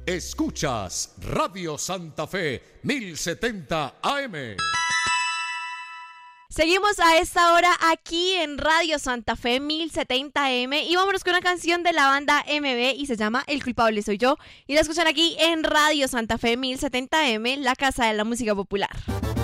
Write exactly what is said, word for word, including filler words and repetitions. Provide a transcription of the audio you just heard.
Escuchas Radio Santa Fe mil setenta A M. Seguimos a esta hora aquí en Radio Santa Fe mil setenta A M y vámonos con una canción de la banda M B y se llama El culpable soy yo y la escuchan aquí en Radio Santa Fe mil setenta A M, la casa de la música popular.